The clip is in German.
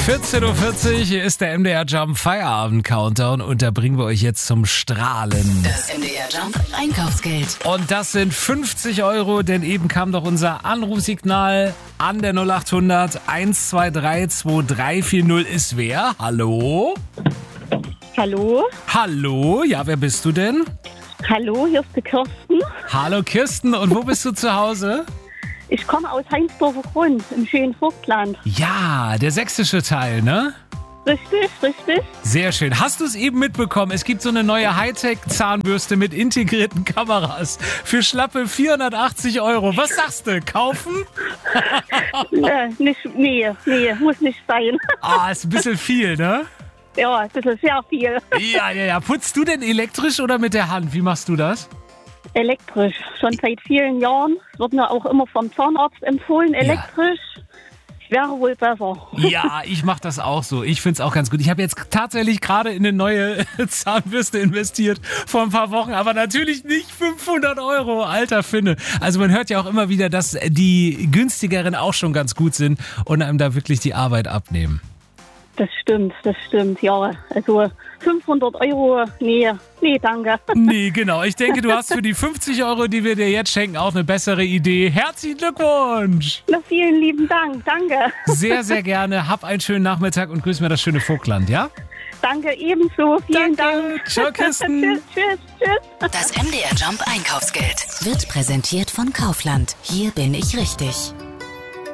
14.40 Uhr, hier ist der MDR Jump Feierabend Countdown und da bringen wir euch jetzt zum Strahlen. Das MDR Jump Einkaufsgeld. Und das sind 50 Euro, denn eben kam doch unser Anrufsignal an der 0800 123 2340 ist wer? Hallo? Hallo? Hallo? Ja, wer bist du denn? Hallo, hier ist die Kirsten. Hallo Kirsten, und wo bist du zu Hause? Ich komme aus Heinsdorfer Grund im schönen Vogtland. Ja, der sächsische Teil, ne? Richtig, richtig. Sehr schön. Hast du es eben mitbekommen? Es gibt so eine neue Hightech-Zahnbürste mit integrierten Kameras für schlappe 480 Euro. Was sagst du? Kaufen? Nee, muss nicht sein. Ist ein bisschen viel, ne? Ja, das ist sehr viel. Ja. Putzt du denn elektrisch oder mit der Hand? Wie machst du das? Elektrisch, schon seit vielen Jahren. Es wird mir auch immer vom Zahnarzt empfohlen, elektrisch. Wäre wohl besser. Ja, ich mache das auch so. Ich finde es auch ganz gut. Ich habe jetzt tatsächlich gerade in eine neue Zahnbürste investiert vor ein paar Wochen, aber natürlich nicht 500 Euro, alter Finne. Also man hört ja auch immer wieder, dass die günstigeren auch schon ganz gut sind und einem da wirklich die Arbeit abnehmen. Das stimmt, ja. Also 500 Euro, nee, danke. Nee, genau. Ich denke, du hast für die 50 Euro, die wir dir jetzt schenken, auch eine bessere Idee. Herzlichen Glückwunsch! Na, vielen lieben Dank, danke. Sehr, sehr gerne. Hab einen schönen Nachmittag und grüß mir das schöne Vogtland, ja? Danke, ebenso. Vielen Dank. Ciao, Kirsten. Tschüss. Das MDR Jump Einkaufsgeld wird präsentiert von Kaufland. Hier bin ich richtig.